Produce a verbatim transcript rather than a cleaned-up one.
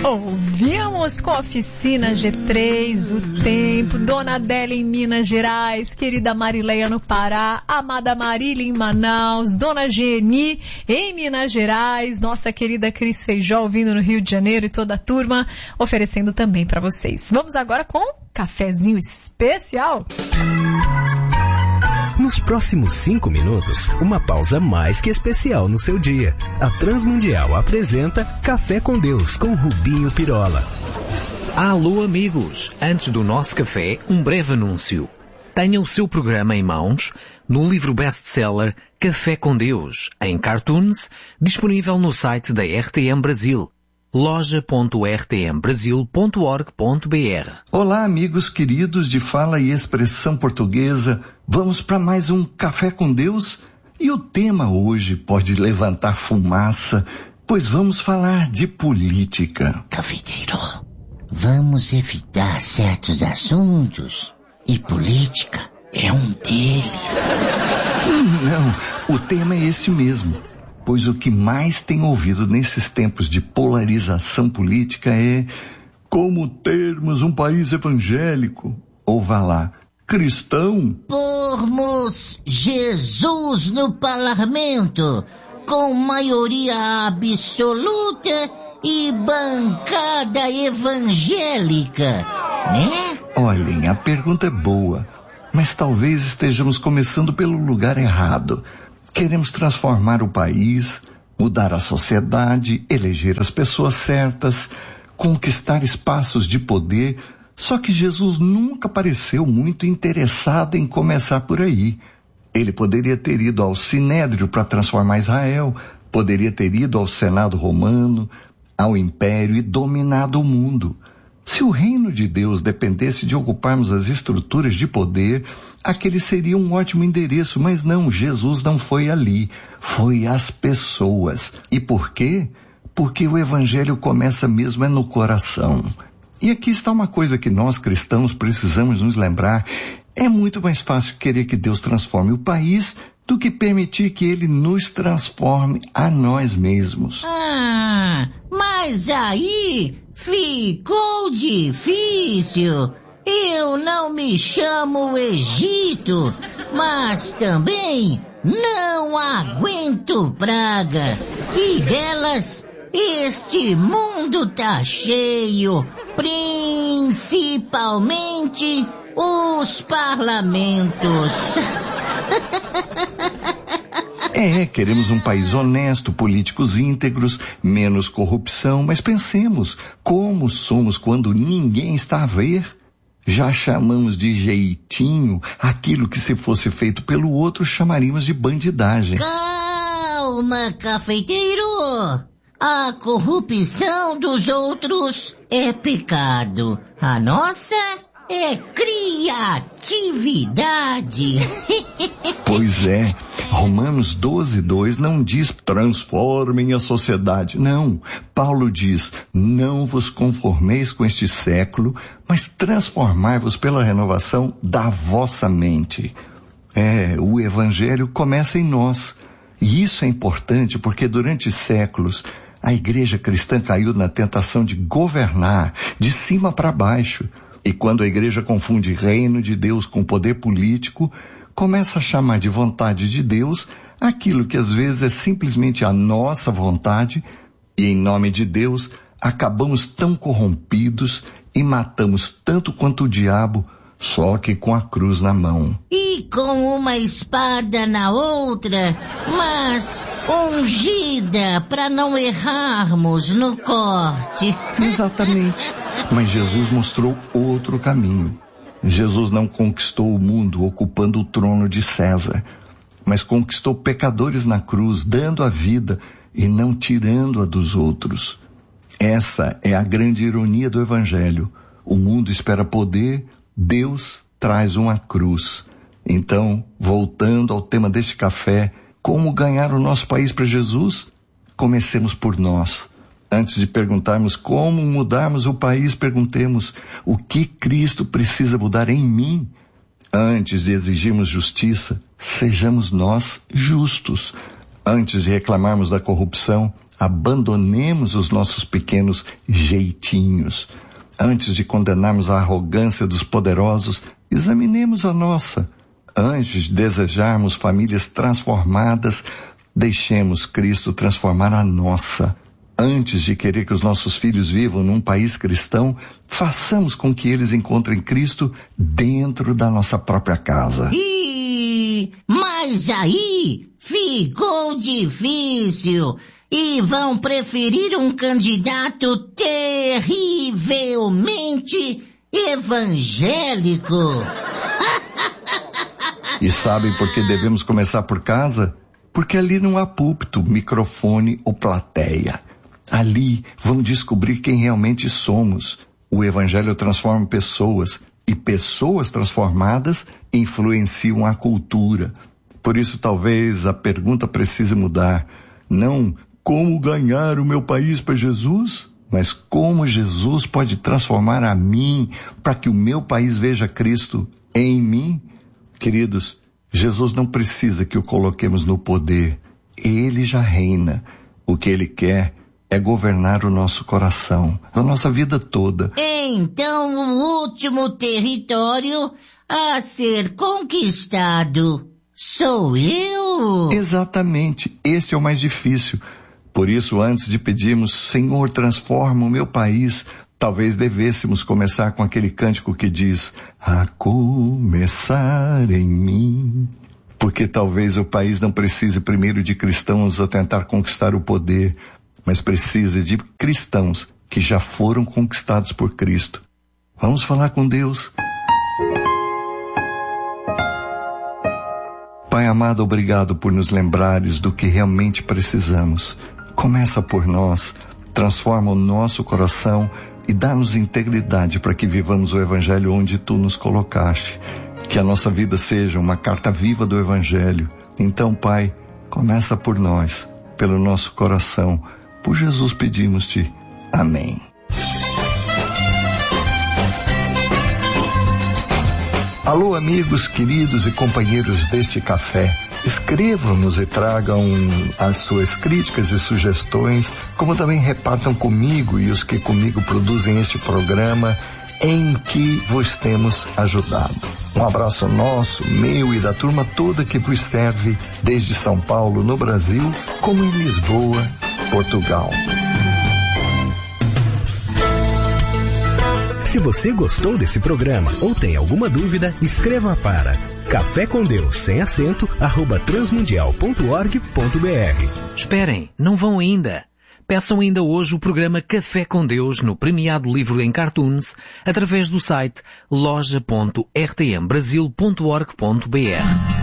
Ouvimos com a Oficina G três, O Tempo, Dona Adélia em Minas Gerais, querida Marileia no Pará, amada Marília em Manaus, Dona Geni em Minas Gerais, nossa querida Cris Feijó ouvindo no Rio de Janeiro e toda a turma oferecendo também para vocês. Vamos agora com um cafezinho especial. Nos próximos cinco minutos, uma pausa mais que especial no seu dia. A Transmundial apresenta Café com Deus com Rubinho Pirola. Alô amigos, antes do nosso café, um breve anúncio. Tenha o seu programa em mãos no livro best-seller Café com Deus, em cartoons, disponível no site da R T M Brasil. loja ponto r t m brasil ponto org ponto b r. Olá amigos queridos de fala e expressão portuguesa, vamos para mais um Café com Deus? E o tema hoje pode levantar fumaça, pois vamos falar de política. Cafeteiro, vamos evitar certos assuntos e política é um deles. Não, o tema é esse mesmo. Pois o que mais tem ouvido nesses tempos de polarização política é como termos um país evangélico, ou vá lá, cristão. Pormos Jesus no parlamento, com maioria absoluta e bancada evangélica, né? Olhem, a pergunta é boa, mas talvez estejamos começando pelo lugar errado. Queremos transformar o país, mudar a sociedade, eleger as pessoas certas, conquistar espaços de poder, só que Jesus nunca pareceu muito interessado em começar por aí. Ele poderia ter ido ao Sinédrio para transformar Israel, poderia ter ido ao Senado romano, ao Império e dominado o mundo. Se o reino de Deus dependesse de ocuparmos as estruturas de poder, aquele seria um ótimo endereço, mas não, Jesus não foi ali, foi às pessoas. E por quê? Porque o evangelho começa mesmo é no coração. E aqui está uma coisa que nós cristãos precisamos nos lembrar, é muito mais fácil querer que Deus transforme o país do que permitir que ele nos transforme a nós mesmos. Ah, mas aí ficou difícil. Eu não me chamo Egito, mas também não aguento praga. E delas, este mundo tá cheio, principalmente os parlamentos. É, queremos um país honesto, políticos íntegros, menos corrupção, mas pensemos, como somos quando ninguém está a ver? Já chamamos de jeitinho aquilo que se fosse feito pelo outro chamaríamos de bandidagem. Calma, cafeteiro! A corrupção dos outros é pecado. A nossa é criatividade. Pois é, Romanos doze, dois não diz transformem a sociedade. Não, Paulo diz, não vos conformeis com este século, mas transformai-vos pela renovação da vossa mente. É, o evangelho começa em nós. E isso é importante porque durante séculos a igreja cristã caiu na tentação de governar de cima para baixo. E quando a igreja confunde reino de Deus com poder político, começa a chamar de vontade de Deus aquilo que às vezes é simplesmente a nossa vontade, e em nome de Deus acabamos tão corrompidos e matamos tanto quanto o diabo, só que com a cruz na mão. E com uma espada na outra, mas ungida para não errarmos no corte. Exatamente. Mas Jesus mostrou outro caminho. Jesus não conquistou o mundo ocupando o trono de César, mas conquistou pecadores na cruz, dando a vida e não tirando-a dos outros. Essa é a grande ironia do Evangelho. O mundo espera poder, Deus traz uma cruz. Então, voltando ao tema deste café, como ganhar o nosso país para Jesus? Comecemos por nós. Antes de perguntarmos como mudarmos o país, perguntemos o que Cristo precisa mudar em mim. Antes de exigirmos justiça, sejamos nós justos. Antes de reclamarmos da corrupção, abandonemos os nossos pequenos jeitinhos. Antes de condenarmos a arrogância dos poderosos, examinemos a nossa. Antes de desejarmos famílias transformadas, deixemos Cristo transformar a nossa. Antes de querer que os nossos filhos vivam num país cristão, façamos com que eles encontrem Cristo dentro da nossa própria casa. Ih, mas aí ficou difícil. E vão preferir um candidato terrivelmente evangélico. E sabem por que devemos começar por casa? Porque ali não há púlpito, microfone ou plateia. Ali vão descobrir quem realmente somos. O Evangelho transforma pessoas, e pessoas transformadas influenciam a cultura. Por isso talvez a pergunta precise mudar. Não como ganhar o meu país para Jesus, mas como Jesus pode transformar a mim para que o meu país veja Cristo em mim. Queridos, Jesus não precisa que o coloquemos no poder. Ele já reina. O que Ele quer é governar o nosso coração, a nossa vida toda. Então o último território a ser conquistado sou eu? Exatamente, esse é o mais difícil. Por isso, antes de pedirmos, Senhor, transforma o meu país, talvez devêssemos começar com aquele cântico que diz, a começar em mim. Porque talvez o país não precise primeiro de cristãos a tentar conquistar o poder, mas precisa de cristãos que já foram conquistados por Cristo. Vamos falar com Deus. Pai amado, obrigado por nos lembrares do que realmente precisamos. Começa por nós, transforma o nosso coração e dá-nos integridade para que vivamos o Evangelho onde Tu nos colocaste. Que a nossa vida seja uma carta viva do Evangelho. Então, Pai, começa por nós, pelo nosso coração. Por Jesus pedimos-te. Amém. Alô, amigos, queridos e companheiros deste café. Escrevam-nos e tragam as suas críticas e sugestões, como também repartam comigo e os que comigo produzem este programa em que vos temos ajudado. Um abraço nosso, meu e da turma toda que vos serve desde São Paulo, no Brasil, como em Lisboa, Portugal. Se você gostou desse programa ou tem alguma dúvida, escreva para café com Deus sem acento arroba transmundial ponto org ponto br. Esperem, não vão ainda. Peçam ainda hoje o programa Café com Deus no premiado livro em cartoons através do site loja ponto r t m brasil ponto org ponto br.